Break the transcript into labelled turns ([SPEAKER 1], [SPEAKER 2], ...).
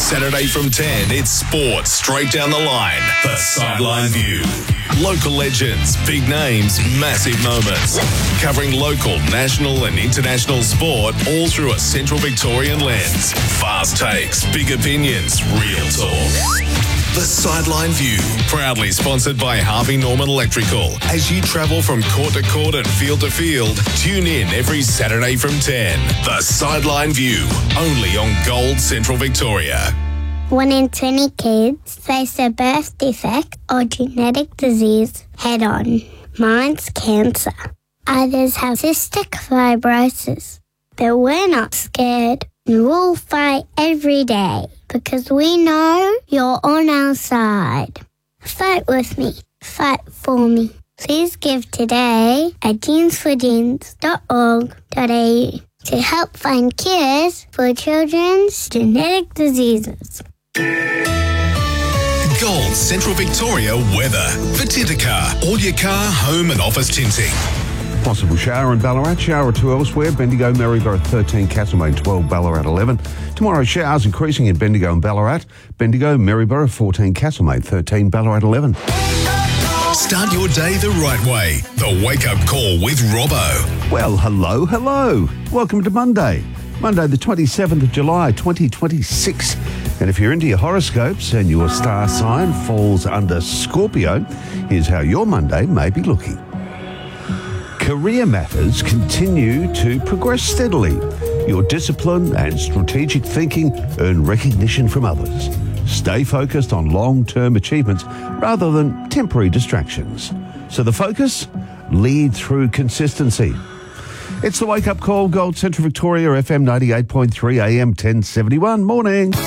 [SPEAKER 1] Saturday from 10, it's sports straight down the line. The Sideline View. Local legends, big names, massive moments. Covering local, national and international sport all through a Central Victorian lens. Fast takes, big opinions, real talk. The Sideline View, proudly sponsored by Harvey Norman Electrical. As you travel from court to court and field to field, tune in every Saturday from 10. The Sideline View, only on Gold Central Victoria.
[SPEAKER 2] 1 in 20 kids face a birth defect or genetic disease head-on. Mine's cancer. Others have cystic fibrosis. But we're not scared. We'll fight every day because we know you're on our side. Fight with me. Fight for me. Please give today at genesforgenes.org.au to help find cures for children's genetic diseases.
[SPEAKER 1] Gold Central Victoria weather. For Tintercar, all your car, home and office tinting.
[SPEAKER 3] Possible shower in Ballarat, shower or two elsewhere. Bendigo, Maryborough 13, Castlemaine 12, Ballarat 11. Tomorrow showers increasing in Bendigo and Ballarat. Bendigo, Maryborough 14, Castlemaine 13, Ballarat 11.
[SPEAKER 1] Start your day the right way. The Wake Up Call with Robbo.
[SPEAKER 3] Well, hello. Welcome to Monday the 27th of July 2026. And if you're into your horoscopes and your star sign falls under Scorpio, here's how your Monday may be looking. Career matters continue to progress steadily. Your discipline and strategic thinking earn recognition from others. Stay focused on long-term achievements rather than temporary distractions. So the focus? Lead through consistency. It's the Wake Up Call, Gold Central Victoria, FM 98.3 AM 1071. Morning.